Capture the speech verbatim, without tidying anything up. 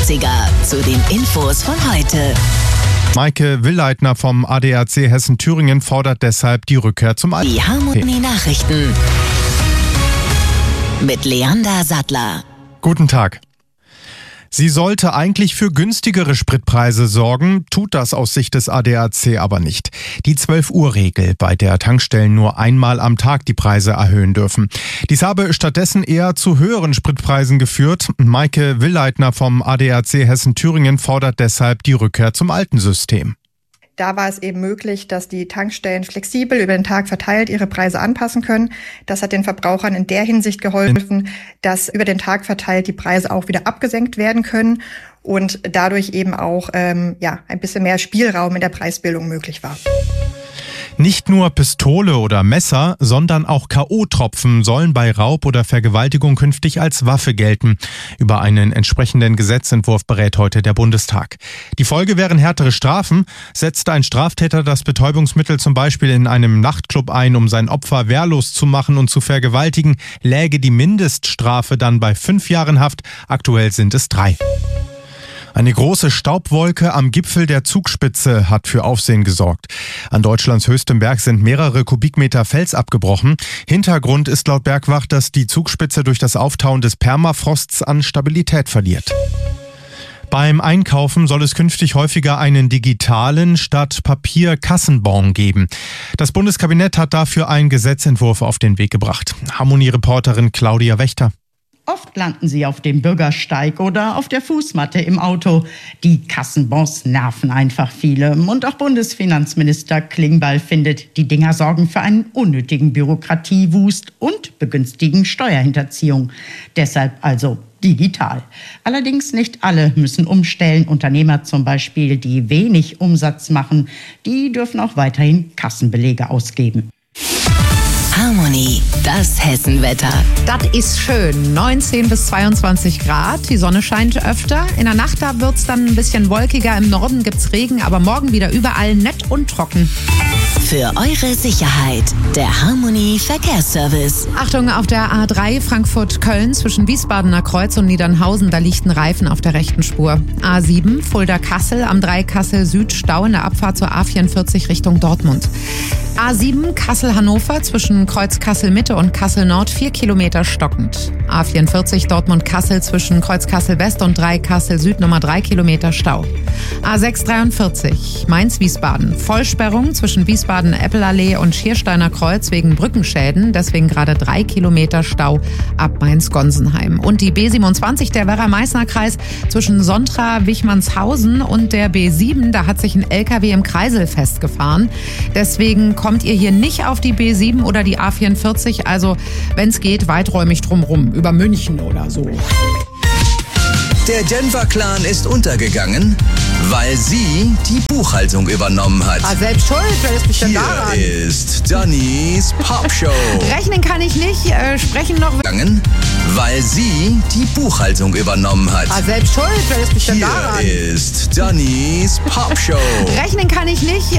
neunziger zu den Infos von heute. Maike Willleitner vom A D A C Hessen-Thüringen fordert deshalb die Rückkehr zum Alten. Die Harmonie-Nachrichten mit Leander Sattler. Guten Tag. Sie sollte eigentlich für günstigere Spritpreise sorgen, tut das aus Sicht des A D A C aber nicht. Die zwölf-Uhr-Regel, bei der Tankstellen nur einmal am Tag die Preise erhöhen dürfen. Dies habe stattdessen eher zu höheren Spritpreisen geführt. Maike Willleitner vom A D A C Hessen-Thüringen fordert deshalb die Rückkehr zum alten System. Da war es eben möglich, dass die Tankstellen flexibel über den Tag verteilt ihre Preise anpassen können. Das hat den Verbrauchern in der Hinsicht geholfen, dass über den Tag verteilt die Preise auch wieder abgesenkt werden können und dadurch eben auch ähm, ja ein bisschen mehr Spielraum in der Preisbildung möglich war. Nicht nur Pistole oder Messer, sondern auch K O-Tropfen sollen bei Raub oder Vergewaltigung künftig als Waffe gelten. Über einen entsprechenden Gesetzentwurf berät heute der Bundestag. Die Folge wären härtere Strafen. Setzt ein Straftäter das Betäubungsmittel zum Beispiel in einem Nachtclub ein, um sein Opfer wehrlos zu machen und zu vergewaltigen, läge die Mindeststrafe dann bei fünf Jahren Haft. Aktuell sind es drei. Eine große Staubwolke am Gipfel der Zugspitze hat für Aufsehen gesorgt. An Deutschlands höchstem Berg sind mehrere Kubikmeter Fels abgebrochen. Hintergrund ist laut Bergwacht, dass die Zugspitze durch das Auftauen des Permafrosts an Stabilität verliert. Beim Einkaufen soll es künftig häufiger einen digitalen statt Papier-Kassenbon geben. Das Bundeskabinett hat dafür einen Gesetzentwurf auf den Weg gebracht. Harmonie-Reporterin Claudia Wächter. Oft landen sie auf dem Bürgersteig oder auf der Fußmatte im Auto. Die Kassenbons nerven einfach viele. Und auch Bundesfinanzminister Klingbeil findet, die Dinger sorgen für einen unnötigen Bürokratiewust und begünstigen Steuerhinterziehung. Deshalb also digital. Allerdings nicht alle müssen umstellen. Unternehmer zum Beispiel, die wenig Umsatz machen, die dürfen auch weiterhin Kassenbelege ausgeben. Harmonie, das Hessenwetter. Das ist schön. neunzehn bis zweiundzwanzig Grad. Die Sonne scheint öfter. In der Nacht da wird es dann ein bisschen wolkiger. Im Norden gibt's Regen, aber morgen wieder überall nett und trocken. Für eure Sicherheit, der Harmonie Verkehrsservice. Achtung, auf der A drei Frankfurt-Köln zwischen Wiesbadener Kreuz und Niedernhausen, da liegt ein Reifen auf der rechten Spur. A sieben Fulda-Kassel, am drei Kassel-Süd Stau in der Abfahrt zur A vierundvierzig Richtung Dortmund. A sieben Kassel-Hannover zwischen Kreuz Kassel-Mitte und Kassel-Nord vier Kilometer stockend. A vierundvierzig Dortmund-Kassel zwischen Kreuz Kassel-West und drei Kassel-Süd nochmal drei Kilometer Stau. A sechs dreiundvierzig Mainz-Wiesbaden. Vollsperrung zwischen Wiesbaden-Eppelallee und Schiersteiner Kreuz wegen Brückenschäden. Deswegen gerade drei Kilometer Stau ab Mainz-Gonsenheim. Und die B siebenundzwanzig, der Werra-Meißner-Kreis zwischen Sontra-Wichmannshausen und der B sieben. Da hat sich ein L K W im Kreisel festgefahren. Deswegen kommt ihr hier nicht auf die B sieben oder die A vierundvierzig. Also, wenn es geht, weiträumig drumrum. Über München oder so. Der Denver-Clan ist untergegangen, weil sie die Buchhaltung übernommen hat. Ah, selbst schuld, wer ist mich denn daran? Hier ist Dannys Popshow. Rechnen kann ich nicht, äh, sprechen noch... Gegangen, weil sie die Buchhaltung übernommen hat. Ah, selbst schuld, wer ist mich denn daran? Hier ist Dannys Popshow. Rechnen kann ich nicht,